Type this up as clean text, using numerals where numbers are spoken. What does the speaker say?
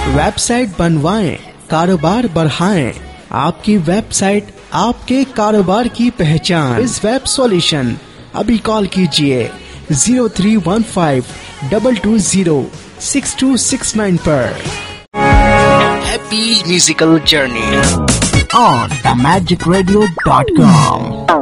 Website बनवाएं, कारोबार बढ़ाएं। आपकी वेबसाइट आपके कारोबार की पहचान। इस वेब सॉल्यूशन अभी कॉल कीजिए 0315-220-6269 पर। Happy musical journey on themagicradio.com।